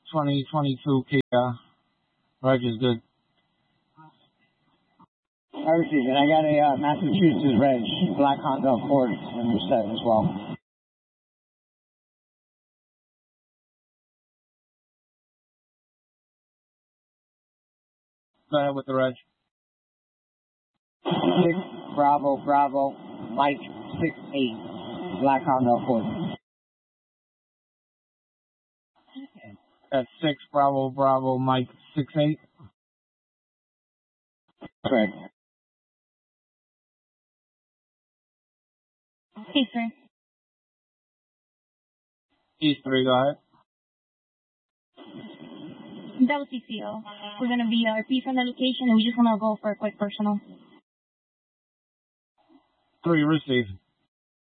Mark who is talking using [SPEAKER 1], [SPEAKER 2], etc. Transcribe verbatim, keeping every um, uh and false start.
[SPEAKER 1] twenty twenty-two Kia. Reg is good.
[SPEAKER 2] I received it. I got a uh, Massachusetts Reg, black Honda Accord in the set as well.
[SPEAKER 1] Go ahead with the Reg.
[SPEAKER 2] Six Bravo Bravo Mike six eight, black Honda Accord.
[SPEAKER 1] That's six Bravo Bravo Mike six eight.
[SPEAKER 2] Correct.
[SPEAKER 3] East three.
[SPEAKER 1] East three, go ahead.
[SPEAKER 3] That was C C O. We're going to V R P from the location, and we just want to go for a quick personal.
[SPEAKER 1] Three, receive.